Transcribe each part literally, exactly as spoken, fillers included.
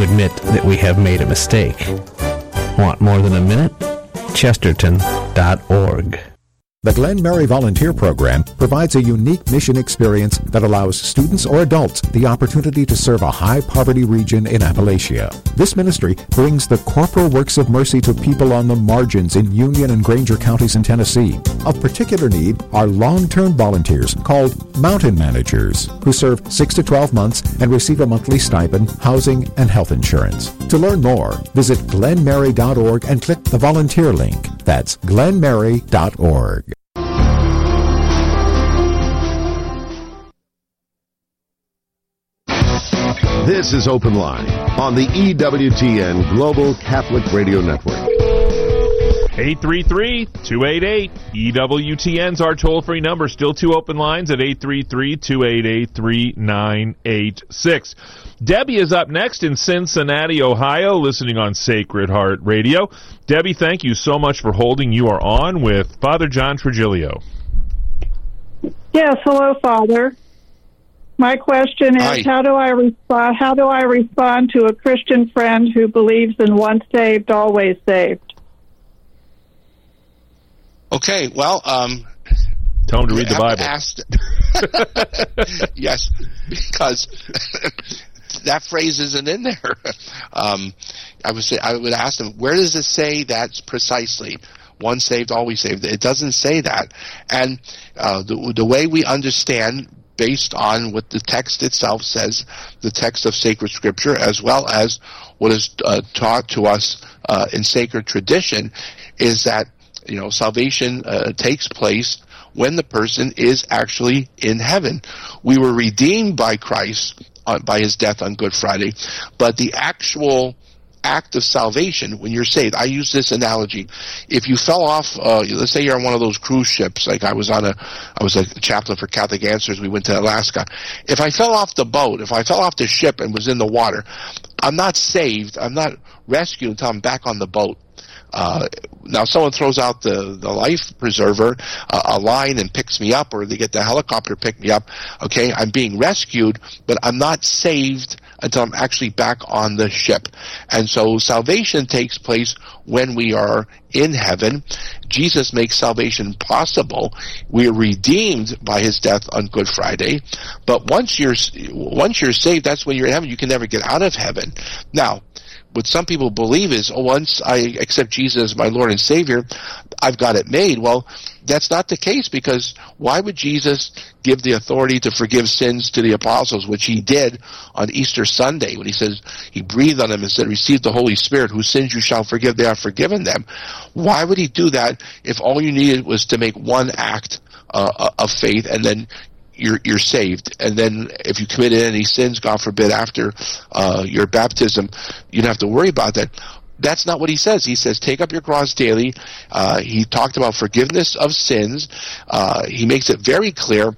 admit that we have made a mistake. Want more than a minute? Chesterton dot org. The Glen Mary Volunteer Program provides a unique mission experience that allows students or adults the opportunity to serve a high-poverty region in Appalachia. This ministry brings the corporal works of mercy to people on the margins in Union and Granger counties in Tennessee. Of particular need are long-term volunteers called mountain managers who serve six to twelve months and receive a monthly stipend, housing, and health insurance. To learn more, visit glen mary dot org and click the volunteer link. That's glen mary dot org. This is Open Line on the E W T N Global Catholic Radio Network. eight three three, two eight eight, E W T N's our toll-free number. Still two open lines at eight three three, two eight eight, three nine eight six. Debbie is up next in Cincinnati, Ohio, listening on Sacred Heart Radio. Debbie, thank you so much for holding. You are on with Father John Trigilio. Yes, hello, Father. My question is, Hi. how do I respond? How do I respond to a Christian friend who believes in once saved, always saved? Okay, well, um, tell him to read the Bible. Asked, yes, because that phrase isn't in there. Um, I would say I would ask them, where does it say that precisely? Once saved, always saved. It doesn't say that, and uh, the the way we understand, based on what the text itself says, the text of sacred scripture, as well as what is uh, taught to us uh, in sacred tradition, is that, you know, salvation uh, takes place when the person is actually in heaven. We were redeemed by Christ, uh, by his death on Good Friday, but the actual act of salvation, when you're saved, I use this analogy. If you fell off, uh, let's say you're on one of those cruise ships, like I was on a, I was a chaplain for Catholic Answers, we went to Alaska. If I fell off the boat, if I fell off the ship and was in the water, I'm not saved, I'm not rescued until I'm back on the boat. Uh, now someone throws out the, the life preserver, uh, a line, and picks me up, or they get the helicopter to pick me up. Okay, I'm being rescued, but I'm not saved until I'm actually back on the ship. And so salvation takes place when we are in heaven. Jesus makes salvation possible. We are redeemed by his death on Good Friday. But once you're once you're saved, that's when you're in heaven. You can never get out of heaven. Now, what some people believe is, oh, once I accept Jesus as my Lord and Savior, I've got it made. Well, that's not the case, because why would Jesus give the authority to forgive sins to the apostles, which he did on Easter Sunday, when he says, he breathed on them and said, receive the Holy Spirit, whose sins you shall forgive, they are forgiven them. Why would he do that if all you needed was to make one act uh, of faith, and then You're, you're saved? And then if you committed any sins, God forbid, after uh, your baptism, you don't have to worry about that. That's not what he says. He says, take up your cross daily. Uh, he talked about forgiveness of sins. Uh, he makes it very clear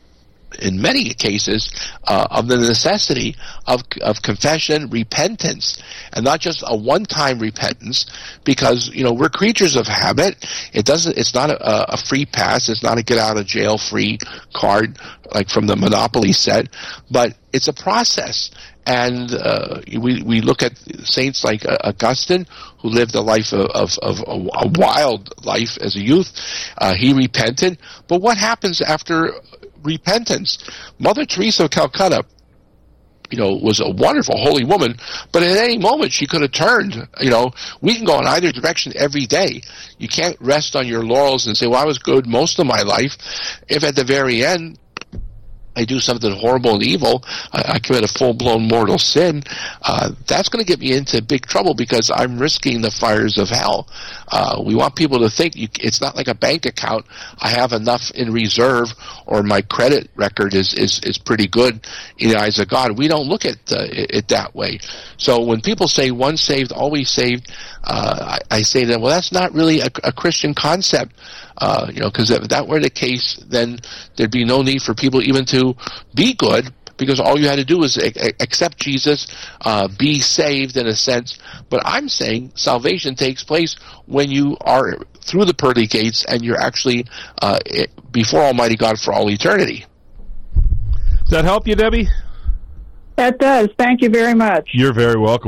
in many cases uh, of the necessity of of confession, repentance, and not just a one-time repentance, because, you know, we're creatures of habit. It doesn't. It's not a, a free pass. It's not a get-out-of-jail-free card like from the Monopoly set, but it's a process. And uh, we we look at saints like uh, Augustine, who lived a life of, of, of a, a wild life as a youth. Uh, he repented, but what happens after repentance? Mother Teresa of Calcutta, you know, was a wonderful holy woman, but at any moment she could have turned. You know, we can go in either direction every day. You can't rest on your laurels and say, well, I was good most of my life, if at the very end I do something horrible and evil, I, I commit a full-blown mortal sin, uh, that's going to get me into big trouble, because I'm risking the fires of hell. Uh, we want people to think you, it's not like a bank account. I have enough in reserve, or my credit record is, is, is pretty good in the eyes of God. We don't look at uh, it, it that way. So when people say once saved, always saved, uh, I, I say to them, well, that's not really a, a Christian concept. Uh, you know, because if that were the case, then there'd be no need for people even to be good, because all you had to do was a- accept Jesus, uh, be saved in a sense. But I'm saying salvation takes place when you are through the pearly gates and you're actually uh, before Almighty God for all eternity. Does that help you, Debbie? That does. Thank you very much. You're very welcome.